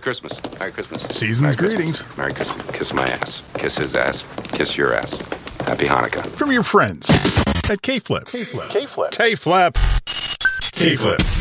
Christmas. Merry Christmas. Season's Merry Christmas. greetings. Merry Christmas. Kiss my ass. Kiss his ass. Kiss your ass. Happy Hanukkah. From your friends at K-Flip. K-Flip. K-Flip.